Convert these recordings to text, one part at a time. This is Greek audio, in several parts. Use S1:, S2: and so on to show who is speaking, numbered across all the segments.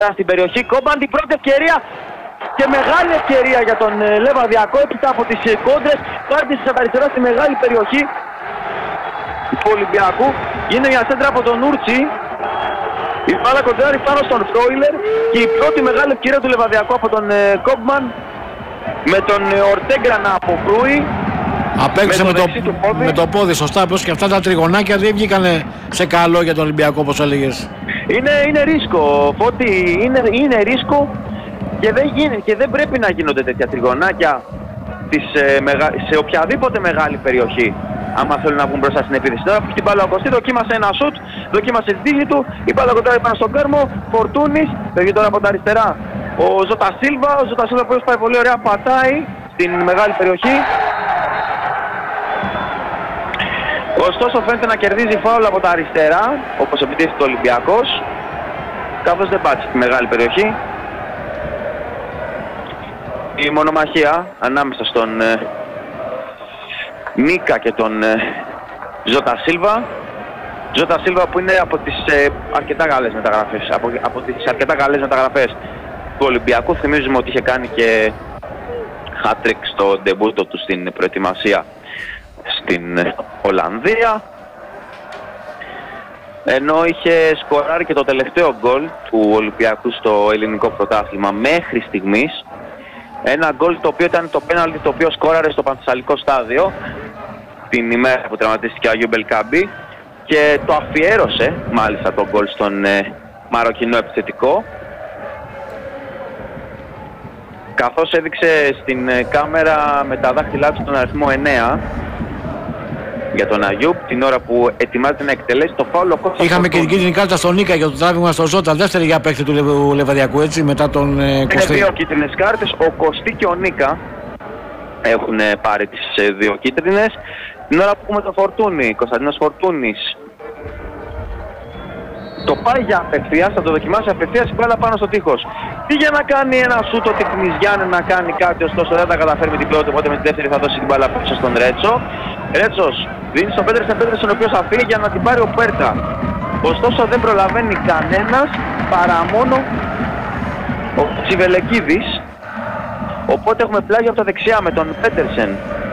S1: στην περιοχή. Κόμπαν την πρώτη ευκαιρία και μεγάλη ευκαιρία για τον Λεβαδιακό. Έπειτα από τις κόντρες πάτησε στα αριστερά στη μεγάλη περιοχή του Ολυμπιακού. Είναι μια σέντρα από τον Ούρτσι. Η μπάλα κοντράρει πάνω στον Φρόιλερ και η πρώτη μεγάλη ευκαιρία του Λεβαδιακού από τον Κόμπμαν με τον Ορτέγκρα να αποκρούει.
S2: Απέκτησε με το πόδι, σωστά, πως και αυτά τα τριγωνάκια δεν βγήκανε σε καλό για τον Ολυμπιακό, όπως έλεγες.
S1: Είναι ρίσκο, Φώτη, είναι ρίσκο και δεν πρέπει να γίνονται τέτοια τριγωνάκια σε οποιαδήποτε μεγάλη περιοχή. Άμα θέλουν να βγουν μπροστά στην επίθεση. Τώρα που έχει την μπάλα ο Κωστή, δοκίμασε ένα σουτ, δοκίμασε την τύχη του, η μπάλα κοντά πάνω στον κέρμο, Φορτούνης, φεύγει τώρα από τα αριστερά ο Ζώτα Σίλβα, που πάει πολύ ωραία, πατάει στην μεγάλη περιοχή. Ωστόσο φαίνεται να κερδίζει φάουλ από τα αριστερά, όπως επιτίθεται ο Ολυμπιακός, καθώς δεν πάτησε στη μεγάλη περιοχή. Η μονομαχία ανάμεσα στον Νίκα και τον Ζώτα Σίλβα. Ζώτα Σίλβα που είναι από τις αρκετά καλές μεταγραφές, από τις αρκετά καλές μεταγραφές του Ολυμπιακού. Θυμίζουμε ότι είχε κάνει και hat-trick στο ντεμπούτο του στην προετοιμασία στην Ολλανδία, ενώ είχε σκοράρει και το τελευταίο γκολ του Ολυμπιακού στο ελληνικό πρωτάθλημα μέχρι στιγμής. Ένα γκολ το οποίο ήταν το πέναλτι το οποίο σκόραρε στο Πανθεσσαλικό στάδιο την ημέρα που τραυματίστηκε ο Αγίου Μπελκάμπη και το αφιέρωσε μάλιστα το γκολ στον Μαροκινό επιθετικό, καθώς έδειξε στην κάμερα με τα δάχτυλά του τον αριθμό 9 για τον Αγιούπ την ώρα που ετοιμάζεται να εκτελέσει το φάουλ.
S2: Είχαμε και την κίτρινη κάρτα στον Νίκα για το τράβηγμα στο Ζώτα, δεύτερη για παίκτη του Λεβαδιακού, έτσι, μετά τον Κωστή.
S1: Είναι δύο κίτρινες κάρτες, ο Κωστή και ο Νίκα έχουν πάρει τις δύο κίτρινες. Την ώρα που έχουμε το Φορτούνι, Κωνσταντίνος Φορτούνης το πάει για απευθείας, θα το δοκιμάσει απευθείας, η μπάλα πάνω στο τείχος. Πήγε να κάνει ένα σούτ ο Τικνιζιάννη να κάνει κάτι, ωστόσο δεν τα καταφέρει με την πρώτη, οπότε με τη δεύτερη θα δώσει την μπάλα πίσω στον Ρέτσο. Ρέτσος δίνει στον Πέτρεσεν, ο οποίος θα φύγει για να την πάρει ο Πέρτα. Ωστόσο δεν προλαβαίνει κανένας παρά μόνο ο Τσιβελεκίδης. Οπότε έχουμε πλάγιο από τα δεξιά με τον Πέτερσεν.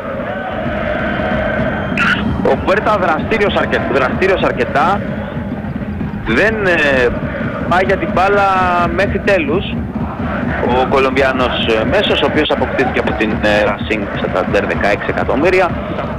S1: Ο Πέρτα δραστήριος αρκετά. Δεν πάει για την μπάλα μέχρι τέλους ο Κολομβιάνος μέσος, ο οποίος αποκτήθηκε από την Racing Santander 16 εκατομμύρια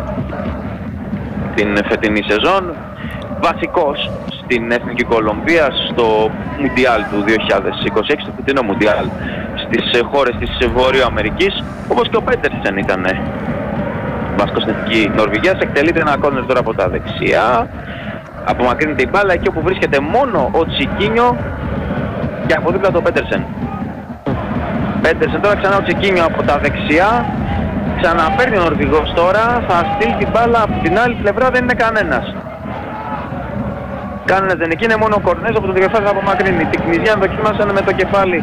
S1: την φετινή σεζόν, βασικός στην Εθνική Κολομβία στο Μουντιάλ του 2026, στο φετινό Μουντιάλ στις χώρες της Βόρειο Αμερικής, όπως και ο Πέτερσεν ήταν βασικός στην Εθνική Νορβηγίας. Εκτελείται ένα κόρνερ τώρα από τα δεξιά, απομακρύνεται η μπάλα εκεί όπου βρίσκεται μόνο ο Τσικίνιο και από δίπλα το Πέτερσεν. Πέτερσεν τώρα ξανά ο Τσικίνιο από τα δεξιά, ξαναπαίρνει ο Νορβηγός τώρα, θα στείλει την μπάλα από την άλλη πλευρά, δεν είναι κανένας. Κανένας δεν εκεί, είναι μόνο ο Κορνέζο που το κεφάλι θα απομακρύνει. Την Κνιζιάν δοκίμασαν με το κεφάλι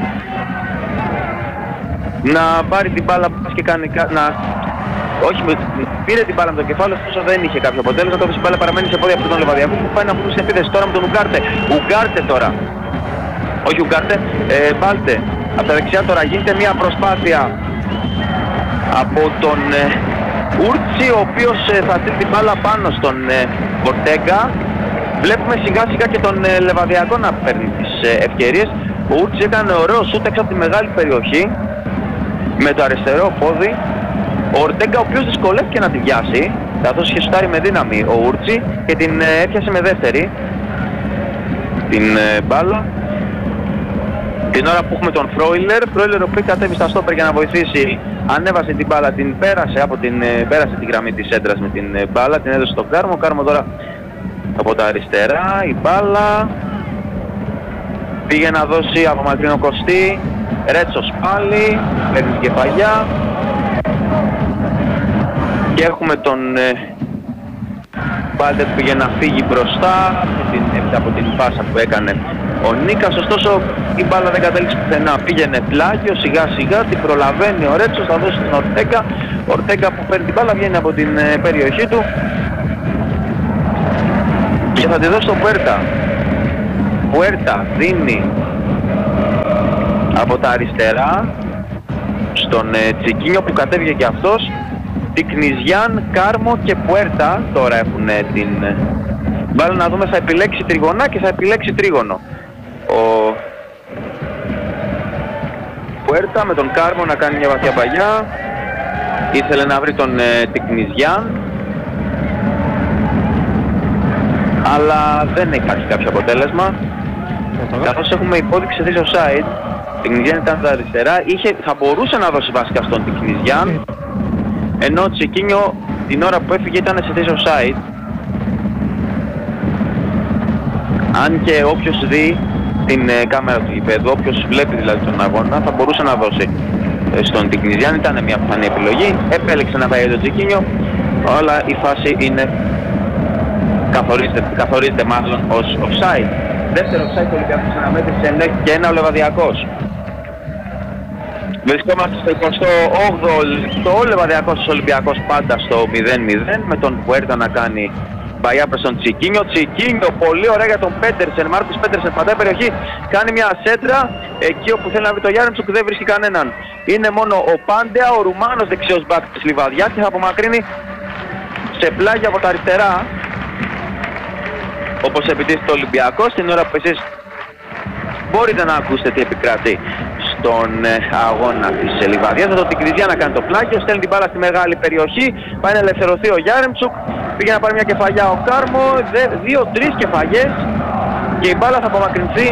S1: να πάρει την μπάλα και κάνει όχι, πήρε την μπάλα με το κεφάλι, ωστόσο δεν είχε κάποιο αποτέλεσμα, καθώς η μπάλα παραμένει σε πόδια από τον Λεβαδιακό που πάει να βγουν στην επίθεση τώρα με τον Ουγκάρτε. Ουγκάρτε τώρα. Όχι Ουγκάρτε, Μπάλτε. Από τα δεξιά τώρα γίνεται μια προσπάθεια από τον Ούρτσι, ο οποίος θα στείλει την μπάλα πάνω στον Ορτέγκα. Βλέπουμε σιγά σιγά και τον Λεβαδιακό να παίρνει τις ευκαιρίες. Ο Ούρτσι έκανε ωραίο σούτ έξω από τη μεγάλη περιοχή με το αριστερό πόδι. Ο Ορτέγκα, ο οποίος δυσκολεύτηκε να τη βιάσει, καθώς είχε σουτάρει με δύναμη ο Ούρτσι και την έπιασε με δεύτερη την μπάλα. Την ώρα που έχουμε τον Φρόιλερ, ο οποίος κατέβει στα στόπερ για να βοηθήσει, ανέβασε την μπάλα, την πέρασε, πέρασε την γραμμή της έντρας με την μπάλα, την έδωσε στον Κάρμο. Κάρμο τώρα από τα αριστερά, η μπάλα πήγε να δώσει από μακρινό Κωστή, Ρέτσος πάλι, παίρνει την κεφαλιά. Και έχουμε τον Μπάλτε που πήγε να φύγει μπροστά από την πάσα που έκανε ο Νίκας, ωστόσο η μπάλα δεν κατέληξε πουθενά, πήγαινε πλάγιο, σιγά σιγά την προλαβαίνει ο Ρέτσος, θα δώσει την Ορτέγκα. Ορτέγκα που παίρνει την μπάλα βγαίνει από την περιοχή του και θα τη δώσει στον Πουέρτα. Πουέρτα δίνει Από τα αριστερά στον Τσικίνιο που κατέβηκε και αυτός. Τικνιζιάν, Κάρμο και Πουέρτα τώρα έχουν την μπάλα. Να δούμε, θα επιλέξει τριγωνά και θα επιλέξει τρίγωνο ο Πουέρτα, με τον Κάρμο να κάνει μια βαθιά παγιά. Ήθελε να βρει τον Τικνιζιάν, αλλά δεν υπάρχει κάποιο αποτέλεσμα, καθώς έχουμε υπόδειξη θέση offside. Τικνιζιάν ήταν στα αριστερά, θα μπορούσε να δώσει βασικά στον Τικνιζιάν, ενώ ο Τσικίνιο την ώρα που έφυγε ήταν σε θέση offside. Αν και όποιος δει την κάμερα του γηπέδου, όποιος βλέπει δηλαδή τον αγώνα, θα μπορούσε να δώσει στον Τικνιζιάν. Ήταν μια πιθανή επιλογή, επέλεξε να πάει για τον Τσικίνιο, αλλά η φάση είναι καθορίζεται μάλλον ως offside. Δεύτερο offside του Ολυμπιακού στην αναμέτρηση, ενώ έχει και ένα ο Λεβαδιακός. Βρισκόμαστε στο 28ο λεπτό, ο Λεβαδιακός Ολυμπιακός πάντα στο 0-0, με τον Πουέρτα να κάνει παγιά προς τον Τσικίνιο. Τσικίνιο, πολύ ωραία για τον Πέντερσεν, Μάρκος Πέντερσεν, πατάει περιοχή, κάνει μια σέντρα, εκεί όπου θέλει να βρει το Γιάρεμτσουκ δεν βρίσκει κανέναν. Είναι μόνο ο Πάντεα, ο Ρουμάνος δεξιός μπακ της Λιβαδιάς, και θα απομακρύνει σε πλάγια από τα αριστερά, όπως επιτίθεται ο Ολυμπιακός, την ώρα που εσείς μπορείτε να ακούσετε τι επικρατεί στον αγώνα της Λιβαδιάς. Με τον Τικνιζιάν να κάνει το πλάγιο, στέλνει την μπάλα στη μεγάλη περιοχή, πάει να ελευθερωθεί ο Γιάρεμτσουκ, πήγε να πάρει μια κεφαλιά ο Κάρμο, 2-3 κεφαγιές και η μπάλα θα απομακρυνθεί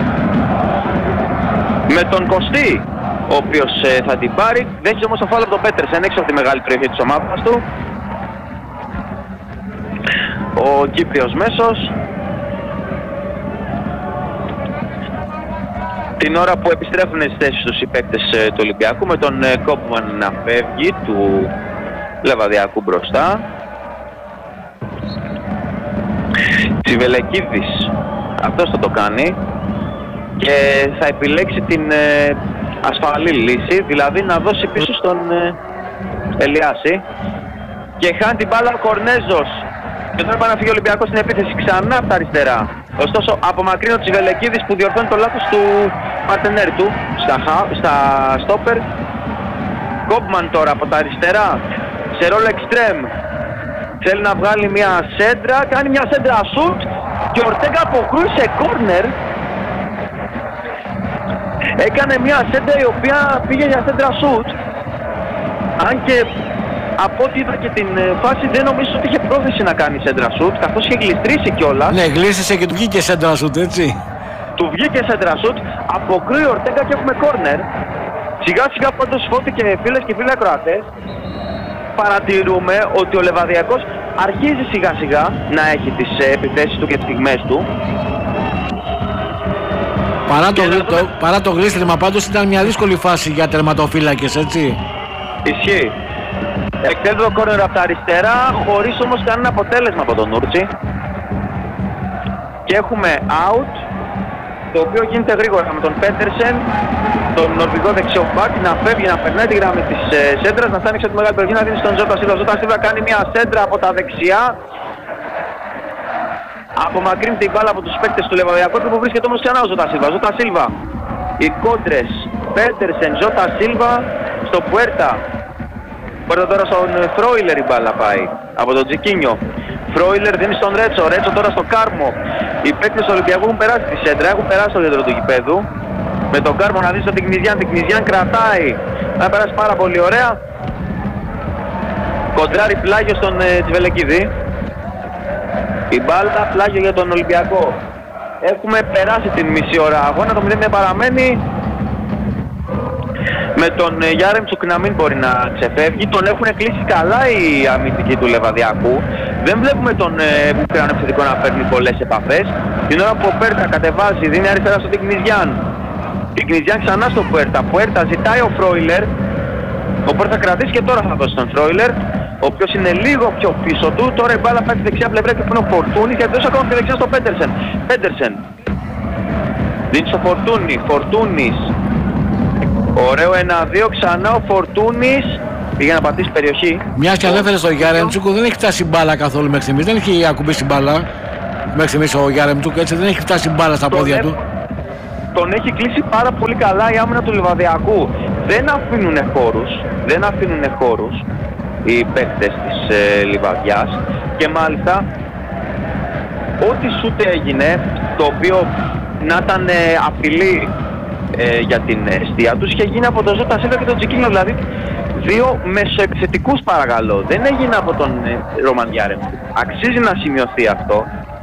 S1: με τον Κωστή, ο οποίος θα την πάρει. Δέχει όμως το φάουλ από τον Πέτερσεν έξω από τη μεγάλη περιοχή της ομάδας του. Ο Κύπριος μέσος, την ώρα που επιστρέφουν στις θέσεις τους οι παίκτες του Ολυμπιακού, με τον Κόπμαν να φεύγει του Λεβαδιακού μπροστά. Τσιβελεκίδης, αυτός θα το κάνει και θα επιλέξει την ασφαλή λύση, δηλαδή να δώσει πίσω στον Ελιάση, και χάνει την μπάλα ο Κορνέζος. Και τώρα πάει να φύγει ο Ολυμπιακός στην επίθεση ξανά από τα αριστερά. Ωστόσο απομακρύνει ο Τσιβελεκίδης που διορθώνει το λάθος του παρτενέρ του στα στόπερ. Κόπμαν τώρα από τα αριστερά σε ρόλο εξτρέμ. Θέλει να βγάλει μια σέντρα, κάνει μια σέντρα σουτ και ο Ορτέγκα αποκρούει σε κόρνερ. Έκανε μια σέντρα η οποία πήγε για σέντρα σουτ. Αν και από ό,τι είδα και την φάση δεν νομίζω ότι είχε πρόθεση να κάνει σέντρα σουτ, καθώς είχε γλιστρήσει κιόλας.
S2: Ναι, γλίστησε και του βγήκε σέντρα σουτ, έτσι.
S1: Του βγήκε σέντρα σουτ, αποκρούει ο Ορτέγκα και έχουμε κόρνερ. Σιγά σιγά πάντως, Φώτη και φίλες και φίλοι ακροατές, παρατηρούμε ότι ο Λεβαδιακός αρχίζει σιγά σιγά να έχει τις επιθέσεις του και τις στιγμές του.
S2: Παρά το γλίστριμα πάντως ήταν μια δύσκολη φάση για τερματοφύλακες, έτσι.
S1: Ισχύει. Εκτέλει το κόρνερ από τα αριστερά, χωρίς όμως κανένα αποτέλεσμα από τον Νούρτσι. Και έχουμε out, το οποίο γίνεται γρήγορα με τον Πέτερσεν, τον Νορβηγό δεξιοπάκ, να φεύγει, να περνάει τη γραμμή της σέντρας, να φτάνει έξω από τη μεγάλη περιοχή, να δίνει στον Ζώτα Σίλβα. Ζώτα Σίλβα κάνει μια σέντρα από τα δεξιά. Απομακρύνει την μπάλα από τους παίκτες του Λεβαδιακού, που βρίσκεται όμως ξανά ο Ζώτα Σίλβα. Ζώτα Σίλβα, οι κόντρες, Πέτερσεν, Ζώτα Σίλβα, στο Πουέρτα. Πουέρτα τώρα στον Φρόιλερ η μπάλα πάει, από τον Τσικίνιο. Φρόιλερ δίνει στον Ρέτσο, Ρέτσο τώρα στο Κάρμο. Οι παίκτες του Ολυμπιακού έχουν περάσει τη σέντρα, έχουν περάσει στο κέντρο του γηπέδου. Με τον Κάρμο να δει στον Τικνιζιάν, Τικνιζιάν κρατάει, θα περάσει πάρα πολύ ωραία. Κοντράρει πλάγιο στον Τσιβελεκίδη. Η μπάλα πλάγιο για τον Ολυμπιακό. Έχουμε περάσει την μισή ώρα αγώνα, το 0 παραμένει. Με τον Γιάρεμτσουκ να μην μπορεί να ξεφεύγει, τον έχουν κλείσει καλά οι αμυντικοί του Λεβαδιακού. Δεν βλέπουμε τον Ουκρανό επιθετικό να παίρνει πολλές επαφές. Την ώρα που ο Πέρτα κατεβάζει, δίνει αριστερά στον Τικνιζιάν. Τικνιζιάν ξανά στον Πουέρτα. Πουέρτα ζητάει ο Φρόιλερ. Ο Πουέρτα θα κρατήσει και τώρα θα δώσει τον Φρόιλερ, ο οποίος είναι λίγο πιο πίσω του. Τώρα η μπάλα πάει στη δεξιά πλευρά και που είναι ο Φορτούνης, και δώσει ακόμα και δεξιά στον Πέτερσεν. Πέτερσεν δίνει στο Φορτούνη. Φορτούνης. Ωραίο 1-2, ξανά ο Φορτούνης. Πήγε να πατήσει περιοχή.
S2: Μιας και ανέφερε στο Γιάρεμτσουκ, δεν έχει φτάσει μπάλα καθόλου μέχρι στιγμής. Δεν έχει ακουμπήσει μπάλα μέχρι στιγμής ο Γιάρεμτσουκ, έτσι δεν έχει φτάσει μπάλα στα πόδια του.
S1: τον έχει κλείσει πάρα πολύ καλά η άμυνα του Λιβαδιακού. Δεν αφήνουν χώρους οι παίκτες της Λιβαδιάς και μάλιστα ό,τι σούτ έγινε, το οποίο να ήταν απειλή για την αιστεία τους, είχε γίνει από τον Ζώτα Σίλβα και τον Τζικίνιο, δηλαδή δύο μεσοεπιθετικούς παρακαλώ. Δεν έγινε από τον Ρωμαν Γιάρεμτσουκ. Αξίζει να σημειωθεί αυτό.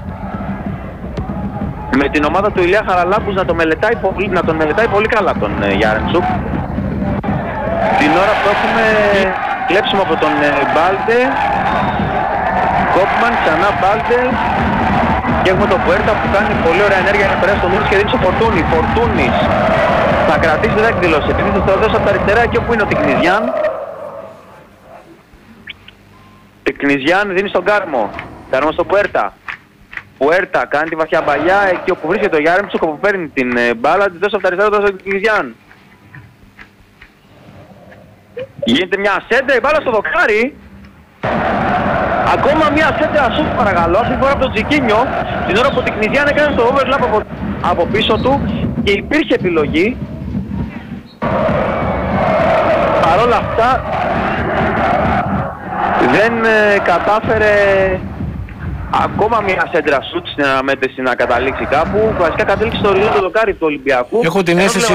S1: Με την ομάδα του Ηλία Χαραλάμπους να τον μελετάει πολύ καλά τον Γιάρεμτσουκ. Την ώρα που έχουμε κλέψιμο από τον Μπάλτε, Κόπμαν, ξανά Μπάλτε και έχουμε τον Πουέρτα που κάνει πολύ ωραία ενέργεια για να περάσει τον Μούρις και δίνει στο Φορτούνι. Φορτούνις θα κρατήσει, δεν θα εκδηλώσει, επειδή θα το δώσει από τα αριστερά εκεί όπου είναι ο Τικνιζιάν. Τικνιζιάν δίνει στον Κάρμο, Κάρμο στον Πουέρτα. Πουέρτα κάνει τη βαθιά μπαλιά εκεί όπου βρίσκεται ο Γιάρεμτσουκ, όπου παίρνει την μπάλα, τη δώσει από τα αριστερά, δώσει στον Τικνιζιάν. Γίνεται μια σέντρα, η μπάλα στο δοκάρι. Ακόμα μια σέντρα σουτ παρακαλώ, αυτή φορά από τον Τζικίνιο. Την ώρα που την Κνιζιάν έκανε το overlap από πίσω του και υπήρχε επιλογή. Παρ' όλα αυτά δεν κατάφερε ακόμα μια σέντρα σουτ στην αναμέτρηση να καταλήξει κάπου. Βασικά κατέληξε στο οριζόντιο δοκάρι του Ολυμπιακού.
S2: Έχω την αίσθηση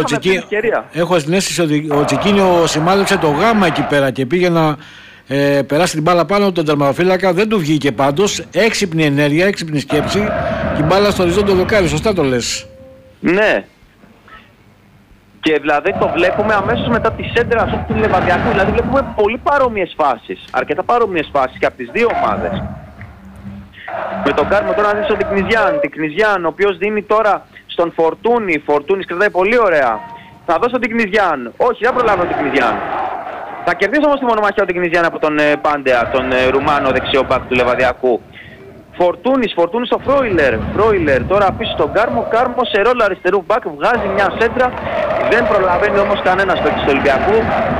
S2: ότι ο Τζικίνιο σημάδεψε το γάμα εκεί πέρα και πήγε να περάσει την μπάλα πάνω τον τερματοφύλακα. Δεν του βγήκε πάντως. Έξυπνη ενέργεια, έξυπνη σκέψη. Και η μπάλα στο οριζόντιο δοκάρι. Σωστά το λες.
S1: Ναι. Και δηλαδή το βλέπουμε αμέσως μετά τη σέντρα του Λιβαδιακού. Δηλαδή βλέπουμε πολύ παρόμοιες φάσεις. Αρκετά παρόμοιες φάσεις και από τις δύο ομάδες. Με τον Κάρμο τώρα να δει στον Τικνιζιάν, ο οποίος δίνει τώρα στον Φορτούνι. Φορτούνις κρατάει πολύ ωραία. Θα δώσω τον Τικνιζιάν. Όχι, δεν προλάβω τον Τικνιζιάν. Θα κερδίσει όμως τη μονομαχία ο Τικνιζιάν από τον Πάντεα, τον Ρουμάνο δεξιό μπακ του Λιβαδιακού. Φορτούνις στο Φρόιλερ. Τώρα πίσω στον Κάρμο σε ρόλο αριστερού μπακ. Βγάζει μια σέντρα. Δεν προλαβαίνει όμως κανένας παίκτης του Ολυμπιακού.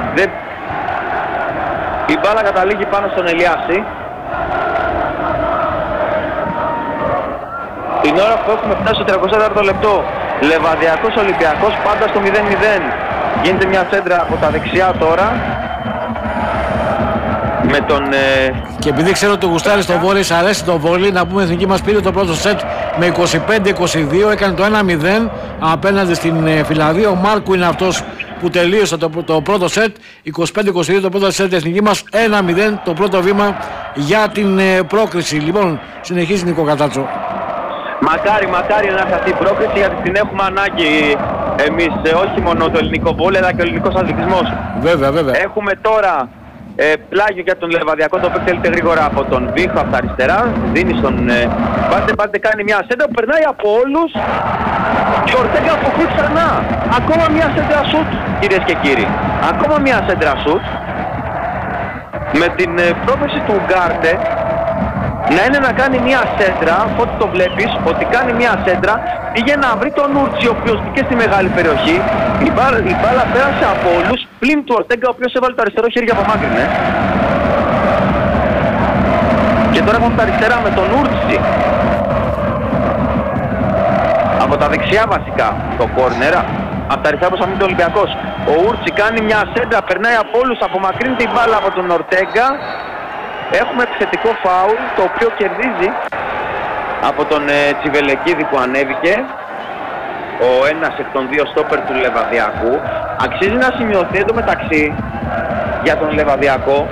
S1: Η μπάλα καταλήγει πάνω στον Ελιάση. Την ώρα που έχουμε φτάσει στο 34ο λεπτό, Λεβαδιακός Ολυμπιακός πάντα στο 0-0. Γίνεται μια σέντρα από τα δεξιά τώρα. Με τον...
S2: Και επειδή ξέρω ότι ο Γουστάρης το Βόρης αρέσει το βόλι, να πούμε η εθνική μας πήρε το πρώτο σετ με 25-22, έκανε το 1-0 απέναντι στην Φιλανδία. Ο Μάρκου είναι αυτός που τελείωσε το πρώτο σετ, 25-22 το πρώτο σετ, η εθνική μας 1-0 το πρώτο βήμα για την πρόκριση. Λοιπόν, συνεχίζει Νίκο Κατάτσο.
S1: Μακάρι να έρθει αυτή η πρόκριση, γιατί την έχουμε ανάγκη εμείς, όχι μόνο το ελληνικό βόλεϊ αλλά και ο ελληνικός αθλητισμός.
S2: Βέβαια.
S1: Έχουμε τώρα πλάγιο για τον Λεβαδιακό, το οποίο θέλετε γρήγορα από τον Βίχο από τα αριστερά. Δίνει στον Μπάντε, κάνει μια σέντρα που περνάει από όλους και ο Ορτέγκα αποχωρεί ξανά. Ακόμα μια σέντρα σουτ, κυρίες και κύριοι. Ακόμα μια σέντρα σουτ με την πρόθεση του Γκάρτε να είναι να κάνει μια σέντρα, αφού το βλέπεις ότι κάνει μια σέντρα, πήγε να βρει τον Ούρτσι, ο οποίος μπήκε στη μεγάλη περιοχή, η μπάλα πέρασε από όλους, πλην του Ορτέγκα, ο οποίος έβαλε το αριστερό χέρι και απομάκρυνε. Και τώρα έχουμε τα αριστερά με τον Ούρτσι. Από τα δεξιά βασικά, το κόρνερ, από τα αριστερά όπως αμήνει ο Ολυμπιακός. Ο Ούρτσι κάνει μια σέντρα, περνάει από όλους, απομακρύνει την μπάλα από τον Ορτέγκα. Έχουμε επιθετικό φάουλ, το οποίο κερδίζει από τον Τσιβελεκίδη που ανέβηκε, ο ένας εκ των δύο στόπερ του Λεβαδιακού. Αξίζει να σημειωθεί εντωμεταξύ για τον Λεβαδιακό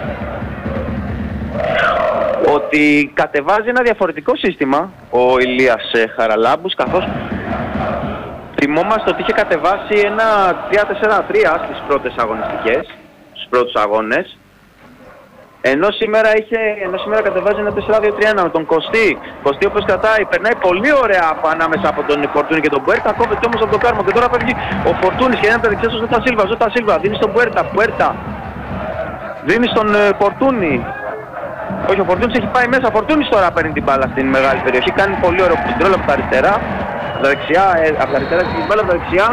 S1: ότι κατεβάζει ένα διαφορετικό σύστημα ο Ηλίας Χαραλάμπους, καθώς θυμόμαστε ότι είχε κατεβάσει ένα 3-4-3 στις πρώτες αγωνιστικές, στους πρώτους αγώνες. Ενώ σήμερα κατεβάζει ένα 4-2-3-1 με τον Κωστή. Κωστή ο οποίος κρατάει, περνάει πολύ ωραία ανάμεσα από τον Φορτούνι και τον Πουέρτα. Κόβεται όμως από τον Κάρμο και τώρα φεύγει ο Φορτούνις και είναι από τα δεξιά στο Ζώτα Σίλβα. Δίνει στον Πουέρτα. Δίνει στον Φορτούνι. Όχι, ο Φορτούνις έχει πάει μέσα. Φορτούνις τώρα παίρνει την μπάλα στην μεγάλη περιοχή. Κάνει πολύ ωραίο κοντρόλ από τα αριστερά. Από τα αριστερά την μπάλα από τα δεξιά.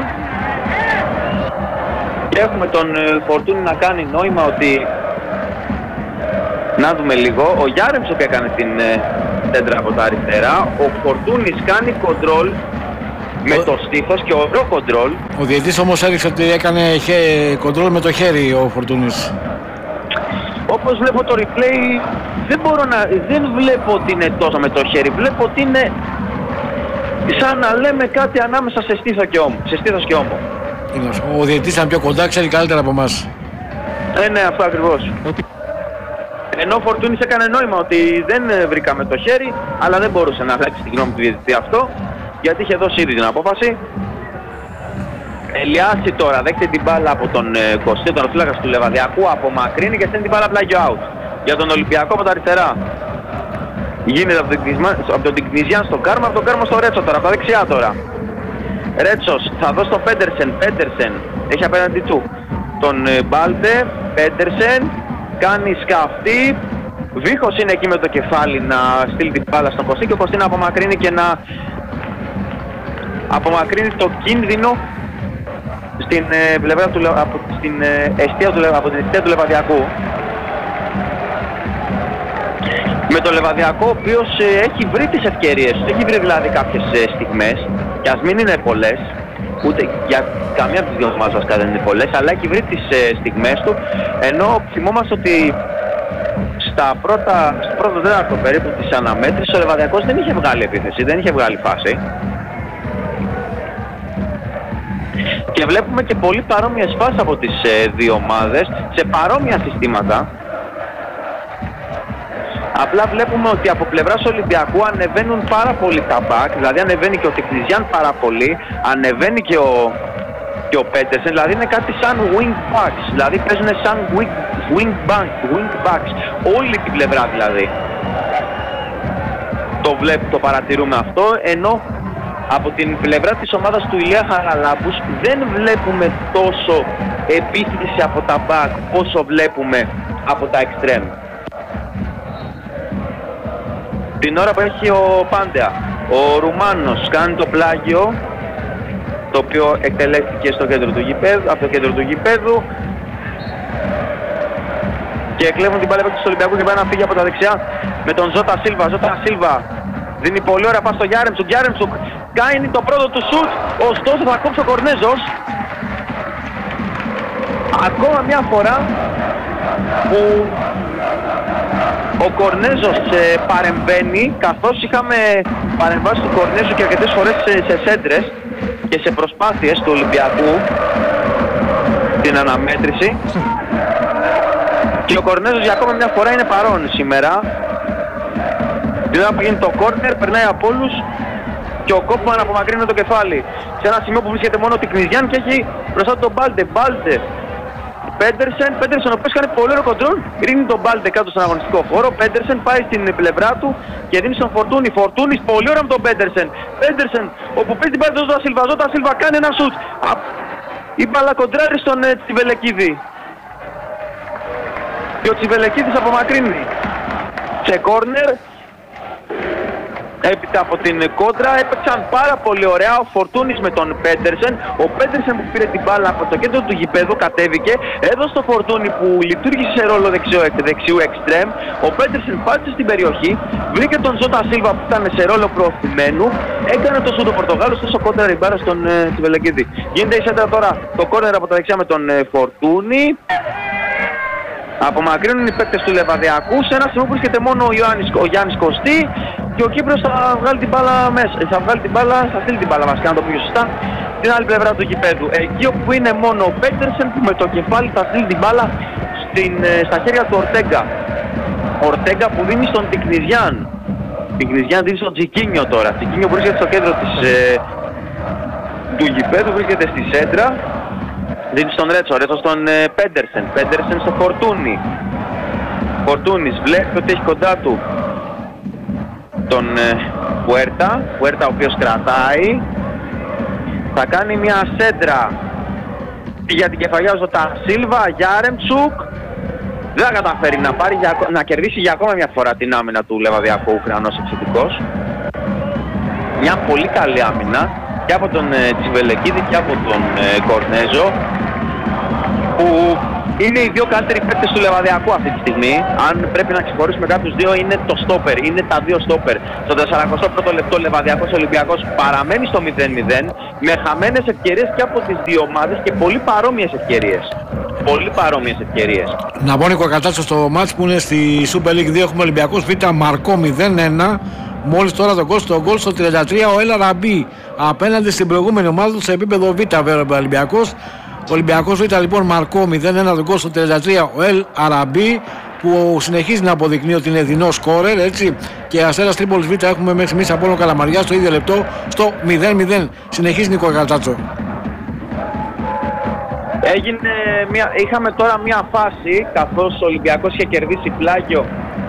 S1: Και έχουμε τον Φορτούνι να κάνει νόημα ότι... Να δούμε λίγο, ο Γιάρεμτσουκ έκανε την τέντρα από τα αριστερά, ο Φορτούνις κάνει κοντρόλ με το στήθος και ωραίο κοντρόλ.
S2: Ο διαιτητής όμως έδειξε ότι έκανε κοντρόλ με το χέρι ο Φορτούνης.
S1: Όπως βλέπω το replay δεν βλέπω ότι είναι τόσο με το χέρι, βλέπω ότι είναι σαν να λέμε κάτι ανάμεσα σε στήθος και ώμο.
S2: Ο διαιτητής ήταν πιο κοντά, ξέρει καλύτερα από εμάς.
S1: Ναι, αυτό ακριβώς. Ενώ ο Φορτούνης έκανε νόημα ότι δεν βρήκαμε το χέρι, αλλά δεν μπορούσε να αλλάξει τη γνώμη του διαιτητή αυτό, γιατί είχε δώσει ήδη την απόφαση. Ελιάση τώρα δέχεται την μπάλα από τον Κωστή, τον φύλακα του Λεβαδιακού, απομακρύνει και στέλνει την μπάλα πλάγιο out για τον Ολυμπιακό από τα αριστερά. Γίνεται από τον Τικνιζιάν στον Κάρμα, από τον Κάρμα στο Ρέτσο τώρα, από τα δεξιά τώρα. Ρέτσος θα δώσει τον Πέντερσεν, έχει απέναντι του τον Μπάλτε, Πέντερσεν, κάνει σκαφτή, Βίχος είναι εκεί με το κεφάλι να στείλει την μπάλα στον Κωστή και ο Κωστή να απομακρύνει και να απομακρύνει το κίνδυνο στην πλευρά του, από την αιστεία του Λεβαδιακού. Με τον Λεβαδιακό, ο οποίος έχει βρει τις ευκαιρίες, έχει βρει δηλαδή κάποιες στιγμές, και ας μην είναι πολλές, ούτε για καμία από τις δύο ομάδες βασικά δεν είναι πολλές, αλλά έχει βρει τις στιγμές του, ενώ θυμόμαστε ότι στο πρώτο τέταρτο περίπου της αναμέτρησης ο Λεβαδιακός δεν είχε βγάλει επίθεση, δεν είχε βγάλει φάση. Και βλέπουμε και πολύ παρόμοιες φάσεις από τις δύο ομάδες, σε παρόμοια συστήματα. Απλά βλέπουμε ότι από πλευράς Ολυμπιακού ανεβαίνουν πάρα πολύ τα back, δηλαδή ανεβαίνει και ο Τικνιζιάν πάρα πολύ, ανεβαίνει και ο Πέντερσεν, δηλαδή είναι κάτι σαν wing backs, δηλαδή παίζουν σαν wing backs, όλη την πλευρά δηλαδή. Το παρατηρούμε αυτό, ενώ από την πλευρά της ομάδας του Ηλία Χαραλάμπους δεν βλέπουμε τόσο επίθεση από τα back όσο βλέπουμε από τα extreme. Την ώρα που έχει ο Πάντεα, ο Ρουμάνος κάνει το πλάγιο, το οποίο εκτελέστηκε στο κέντρο του γηπέδου, από το κέντρο του γηπέδου, και κλέβουν την μπάλα του Ολυμπιακού και πάει να φύγει από τα δεξιά με τον Ζώτα Σίλβα. Δίνει πολύ ώρα πας στο Γιάρεμτσουκ, κάνει το πρώτο του σουτ, ωστόσο θα κόψει ο Κορνέζος. Ακόμα μια φορά που ο Κορνέζος παρεμβαίνει, καθώς είχαμε παρεμβάσει του Κορνέζου και αρκετές φορές σε σέντρες και σε προσπάθειες του Ολυμπιακού την αναμέτρηση, και ο Κορνέζος για ακόμα μια φορά είναι παρόν σήμερα. Την ώρα που γίνει το κόρνερ, περνάει από όλους και ο Κόπμαν απομακρύνει το κεφάλι σε ένα σημείο που βρίσκεται μόνο ο Τικνιζιάν και έχει μπροστά του τον Μπάλτε. Πέντερσεν, ο οποίος κάνει πολύ ωραίο κοντρόλ, ρίχνει τον Μπάλτε κάτω στον αγωνιστικό χώρο. Πέντερσεν πάει στην πλευρά του και δίνει στον Φορτούνης πολύ ωραία με τον Πέντερσεν, όπου παίζει την μπάλα του Ζώτα Σίλβα, κάνει ένα σουτ. Η μπάλα κοντράρει στον Τσιβελεκίδη και ο Τσιβελεκίδης απομακρύνει σε κόρνερ. Έπειτα από την κόντρα έπαιξαν πάρα πολύ ωραία ο Φορτούνης με τον Πέντερσεν. Ο Πέντερσεν που πήρε την μπάλα από το κέντρο του γηπέδου κατέβηκε, έδωσε το Φορτούνη που λειτουργήσε σε ρόλο δεξιού εξτρέμ. Ο Πέντερσεν πάτησε στην περιοχή, βρήκε τον Ζώτα Σίλβα που ήταν σε ρόλο προωθημένου, έκανε το σούτ ο Πορτογάλος, τόσο κόντρα η μπάλα στον Τσιβελεκίδη. Γίνεται η σέντρα τώρα το κόρνερ από τα δεξιά με τον Φορτούνη. Απομακρύνουν οι παίκτες του Λεβαδιακού, σε ένα σημείο που βρίσκεται μόνο ο Γιάννης Κωστή, και ο Κύπρος θα βγάλει την μπάλα μέσα, θα στείλει την μπάλα βασικά, να το πει σωστά, στην άλλη πλευρά του γηπέδου. Εκεί όπου είναι μόνο ο Πέντερσεν που με το κεφάλι θα στείλει την μπάλα στα χέρια του Ορτέγκα που δίνει στον Τικνιζιάν. Τικνιζιάν δίνει στον Τζικίνιο τώρα. Τζικίνιο που βρίσκεται στο κέντρο του γηπέδου, βρίσκεται στη σέντρα. Δίνει στον Ρέτσο στον Πέντερσεν στο Φορτούνης βλέπει ότι έχει κοντά του τον Πουέρτα, ο οποίος κρατάει, θα κάνει μια σέντρα για την κεφαλιά Ζώτα Σίλβα, Γιάρεμτσουκ, δεν θα καταφέρει να κερδίσει για ακόμα μια φορά την άμυνα του Λεβαδιακού, Ουκρανός επιθετικός. Μια πολύ καλή άμυνα και από τον Τσιβελεκίδη και από τον Κορνέζο, που είναι οι δύο καλύτεροι παίκτες του Λεβαδιακού αυτή τη στιγμή. Αν πρέπει να ξεχωρίσουμε κάποιους δύο, είναι το στόπερ, είναι τα δύο στόπερ. Στο 41ο λεπτό Λεβαδιακός Ολυμπιακός παραμένει στο 0-0 με χαμένες ευκαιρίες και από τις δύο ομάδες και πολύ παρόμοιες ευκαιρίες. Πολύ παρόμοιες ευκαιρίες.
S2: Να πω Νίκο Κατάτσο, στο μάτς που είναι στη Super League 2 έχουμε Ολυμπιακός Β Μαρκό 0-1. Μόλις τώρα το γκολ στο 33 ο Ελ Αραμπί απέναντι στην προηγούμενη ομάδα του σε επίπεδο Β βέβαια ο Ολυμπιακός. Ολυμπιακός Β λοιπόν Μαρκό 0-1 το γκολ στο 33 ο Ελ Αραμπί που συνεχίζει να αποδεικνύει ότι είναι δεινό σκόρερ, έτσι. Και Αστέρας Τρίπολης Β έχουμε μέχρι στιγμής Απόλλων Καλαμαριά στο ίδιο λεπτό στο 0-0. Συνεχίζει Νίκο Κατάτσο.
S1: Είχαμε τώρα μια φάση καθώς ο Ολυμπιακός είχε κερδίσει πλάγιο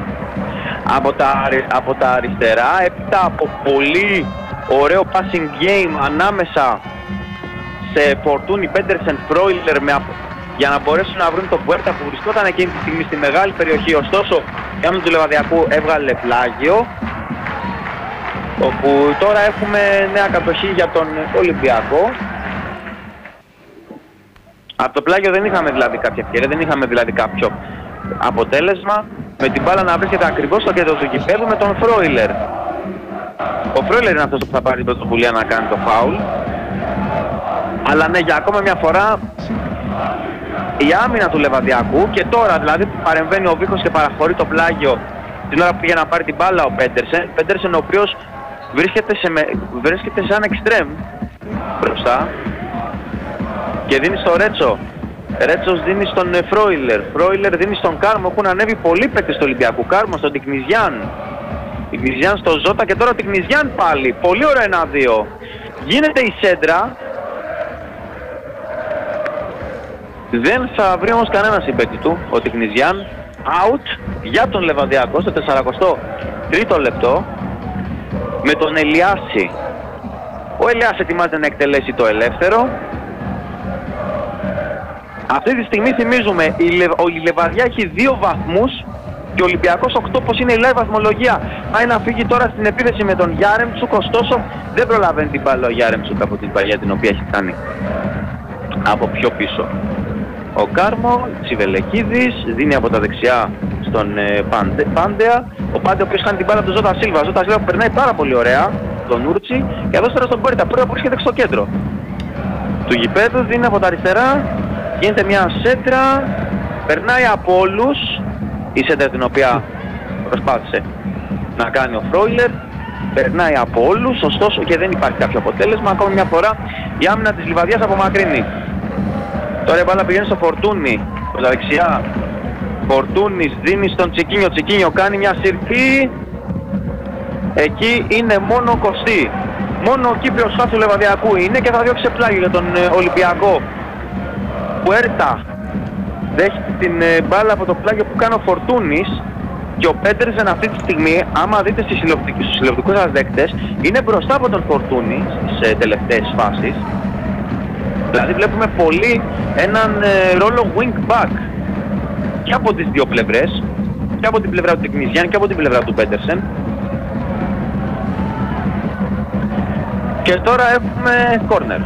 S1: από τα αριστερά, έπειτα από πολύ ωραίο passing game ανάμεσα σε Φορτούνι, Πέντερσεν, Φρόιλερ για να μπορέσουν να βρουν τον Πουέρτα που βρισκόταν εκείνη τη στιγμή στη μεγάλη περιοχή. Ωστόσο η άμυνα του Λεβαδιακού έβγαλε πλάγιο, όπου τώρα έχουμε νέα κατοχή για τον Ολυμπιακό. Από το πλάγιο δεν είχαμε δηλαδή κάποια ευκαιρία, δεν είχαμε δηλαδή κάποιο αποτέλεσμα. Με την μπάλα να βρίσκεται ακριβώς στο κέντρο του γηπέδου με τον Φρόιλερ. Ο Φρόιλερ είναι αυτός που θα πάρει την πρωτοβουλία να κάνει το φάουλ. Αλλά ναι, για ακόμα μια φορά η άμυνα του Λεβαδιακού και τώρα δηλαδή που παρεμβαίνει ο Βίχος και παραχωρεί το πλάγιο την ώρα που πήγε να πάρει την μπάλα ο Πέντερσεν. Πέντερσεν ο οποίος βρίσκεται σαν εξτρέμ μπροστά και δίνει στο Ρέτσο. Ρέτσος δίνει στον Φρόιλερ. Φρόιλερ δίνει στον Κάρμο. Έχουν ανέβει πολλοί παίκτες του Ολυμπιακού. Κάρμο στον Τικνιζιάν. Τικνιζιάν στο Ζώτα και τώρα ο Τικνιζιάν πάλι. Πολύ ωραία 1-2. Γίνεται η σέντρα. Δεν θα βρει όμως κανένα συμπαίκτη του ο Τικνιζιάν. Out για τον Λεβαδιακό στο 43ο λεπτό με τον Ελιάση. Ο Ελιάς ετοιμάζεται να εκτελέσει το ελεύθερο. Αυτή τη στιγμή θυμίζουμε η Λεβαδιά έχει 2 βαθμούς και ο Ολυμπιακός 8, πως είναι η live βαθμολογία. Πάει να φύγει τώρα στην επίθεση με τον Γιάρεμτσουκ, ωστόσο δεν προλαβαίνει την μπάλα ο Γιάρεμτσουκ από την παλιά την οποία έχει κάνει από πιο πίσω. Ο Κάρμο, Τσιβελεκίδης, δίνει από τα δεξιά στον Πάντεα. Ο Πάντεα ο οποίος κάνει την μπάλα από τον Ζώτα Σίλβα. Ζώτα Σίλβα που περνάει πάρα πολύ ωραία τον Ούρτσι και εδώ τώρα στον Πόρτα που βρίσκεται στο κέντρο του γηπέδου, δίνει από τα αριστερά. Γίνεται μια σέντρα, περνάει από όλους η σέντρα την οποία προσπάθησε να κάνει ο Φρόιλερ, περνάει από όλους, ωστόσο και δεν υπάρχει κάποιο αποτέλεσμα. Ακόμη μια φορά η άμυνα της Λιβαδιάς απομακρύνει. Τώρα η μπάλα πηγαίνει στο Φορτούνι, από τα δεξιά. Φορτούνις δίνει στον Τσικίνιο, Τσικίνιο κάνει μια συρφή, εκεί είναι μόνο ο Κωστή. Μόνο ο Κύπριος φάσου Λεβαδιακού είναι και θα διώξει πλάγιο για τον Ολυμπιακό. Πουέρτα δέχεται την μπάλα από το πλάγιο που κάνει ο Φορτούνης και ο Πέντερσεν αυτή τη στιγμή, άμα δείτε στους συλλογικούς σας δέκτες, είναι μπροστά από τον Φορτούνη στις τελευταίες φάσεις. Δηλαδή βλέπουμε πολύ έναν ρόλο wing back και από τις δύο πλευρές, και από την πλευρά του Τεκνιζιάν και από την πλευρά του Πέντερσεν. Και τώρα έχουμε corner.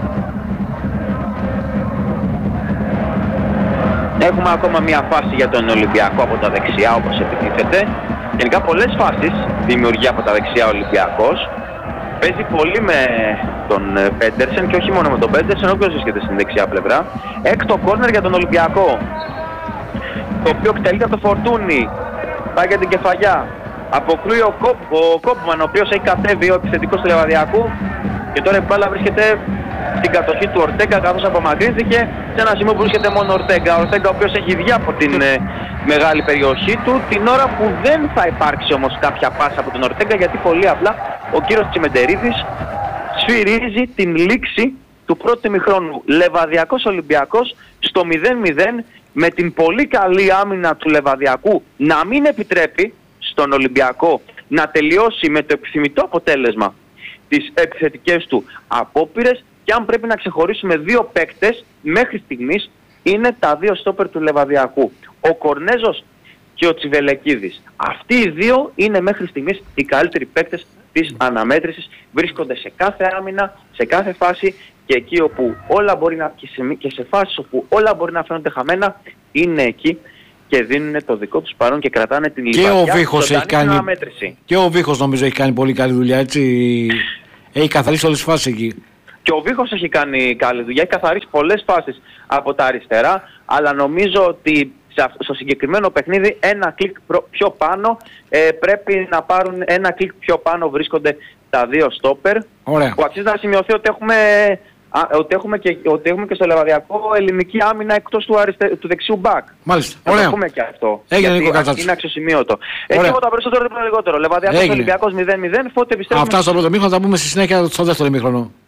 S1: Έχουμε ακόμα μια φάση για τον Ολυμπιακό από τα δεξιά όπως επιτίθεται. Γενικά πολλές φάσεις δημιουργεί από τα δεξιά ο Ολυμπιακός. Παίζει πολύ με τον Πέντερσεν και όχι μόνο με τον Πέντερσεν, όποιος βρίσκεται στην δεξιά πλευρά. Έκτο κόρνερ για τον Ολυμπιακό, το οποίο εκτελείται από το Φορτούνι. Πάει για την κεφαλιά. Αποκρούει ο Κόπμαν, ο οποίος έχει κατέβει ο επιθετικός του Λεβαδιακού. Και τώρα η μπάλα βρίσκεται στην κατοχή του Ορτέγκα, καθώς απομακρύνθηκε σε ένα σημείο που βρίσκεται μόνο ο Ορτέγκα. Ο Ορτέγκα ο οποίος έχει βγει από την μεγάλη περιοχή του, την ώρα που δεν θα υπάρξει όμως κάποια πάσα από τον Ορτέγκα, γιατί πολύ απλά ο κύριος Τσιμεντερίδης σφυρίζει την λήξη του πρώτου ημιχρόνου. Λεβαδιακός Ολυμπιακός στο 0-0, με την πολύ καλή άμυνα του Λεβαδιακού να μην επιτρέπει στον Ολυμπιακό να τελειώσει με το επιθυμητό αποτέλεσμα τις επιθετικές του απόπειρες. Και αν πρέπει να ξεχωρίσουμε δύο παίκτες μέχρι στιγμής, είναι τα δύο στόπερ του Λεβαδιακού, ο Κορνέζος και ο Τσιβελεκίδης. Αυτοί οι δύο είναι μέχρι στιγμής οι καλύτεροι παίκτες της αναμέτρησης. Βρίσκονται σε κάθε άμυνα, σε κάθε φάση και εκεί όπου όλα μπορεί να, και σε φάσεις όπου όλα μπορεί να φαίνονται χαμένα, είναι εκεί και δίνουν το δικό τους παρόν και κρατάνε την λιβαδιά στην αναμέτρηση.
S2: Και ο Βίχος νομίζω έχει κάνει πολύ καλή δουλειά, έτσι. Έχει καθαρίσει όλες τις φάσεις εκεί.
S1: Και ο Βίχος έχει κάνει καλή δουλειά, έχει καθαρίσει πολλές φάσεις από τα αριστερά, αλλά νομίζω ότι στο συγκεκριμένο παιχνίδι ένα κλικ πιο πάνω πρέπει να πάρουν, ένα κλικ πιο πάνω βρίσκονται τα δύο στόπερ.
S2: Ωραία.
S1: Που αξίζει να σημειωθεί ότι έχουμε και στο Λεβαδιακό ελληνική άμυνα εκτός του δεξιού μπακ.
S2: Μάλιστα.
S1: Να
S2: ωραία.
S1: το πούμε και αυτό.
S2: Έγινε, Νίκο Κατσάτσου.
S1: Είναι αξιοσημείωτο. Εκεί εγώ τα περισσότερα δεν λιγότερο. Λεβαδιακός Ολυμπιακός 0-0. Φώτη επιστρέφουμε.
S2: Αυτά στο πρώτο μήχρονο θα πούμε στη συνέχεια στο δεύτερο μήχρονο.